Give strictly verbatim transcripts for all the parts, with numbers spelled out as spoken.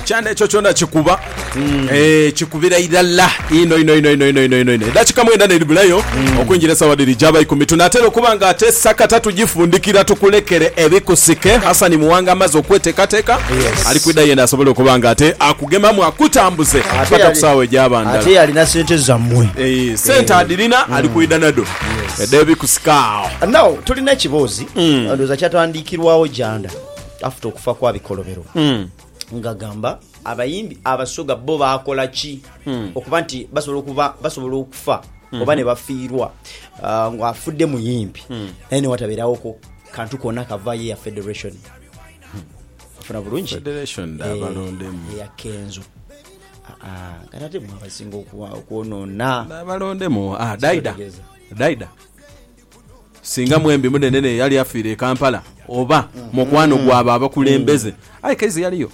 chande echo chonda chikuba mm. eh chikubira idalla ino ino ino ino ino ino ino dachika mwenda ne libulayo mm. okwinjira sawadiri jaba ikumi tunatero kubanga ate saka tatu gifundikira tukulekere ebikusike Hasani Muwanga amaze okwetekateka yes. ali kwida yenda asobole kubanga ate akugema mu akutambuze pata kusawe jaba ndala ate alina sente zammwe eh sente adirina mm. ali kwida nado yes. edebi kusikao now tulina ekibozi mm. ndoza kyatandikirwawo janda after okufa kwa bikolobero mm. ngagamba abayimbi abasoga bo bakola ki mm. okuba nti basobola okuba basobola okufa mm. oba ne bafiirwa uh, ngafudde muyimbi mm. ene wataberawo ko kantu kona kavaye ya federation hmm. afuna bulungi federation da e, balondemu ya kenzo ah kanate mwa basinga okuonona na balondemu ah daida daida singa mwembi munenene yali afire Kampala oba mm. mukwano mm. gwaba abakulembeze mm. ai kaize yaliyo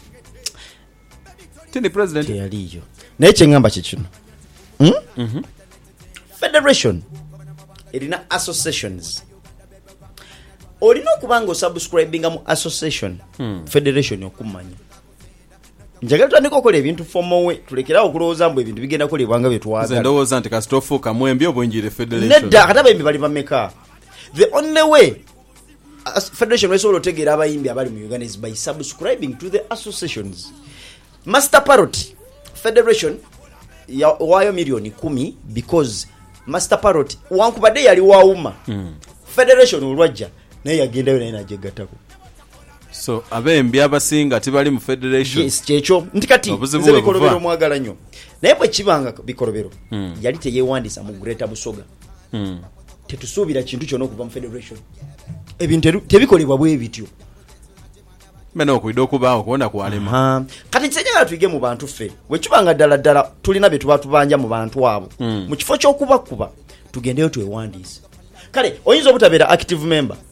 tini president yaliyo naye ngamba kikino hmm? mhm federation erina associations olina okubanga subscribing mu association hmm. federation okumanya njagala tandika okola ebintu fomowe tulekerawo okulowooza mbu ebintu bigenda kolebwanga bye twagala ndowooza nti kasitofuuka mwembi obwenjire federation nedda kata bembi bali bameka the only way as federation wesobola otegeera abayimbi abali mu Uganda is by subscribing to the associations. Master Parrot Federation ya wayo milioni kumi because Master Parrot wankubadde yali wauma mm. Federation olwajja naye yagenda yo naye najegatako so abembi abasinga tibali mu federation yes checho ntikati nze bikolobero mwagala nnyo naye bwe kibanga bikolobero mm. yali teyewandisa mu Greater Busoga mm. tetusuubira kintu kyonna okuva mu federation ebintu tebikolebwa bwe bityo mena okuida okubaawo kuwona kwalema kati kisejala tuyige mu bantu ffe bwe kibanga ddala ddala tulina bye tuba tubanja mu bantu abo mm. mu kifo ky'okubakuba tugendeyo twewandiise kale oyinza obutabeera active member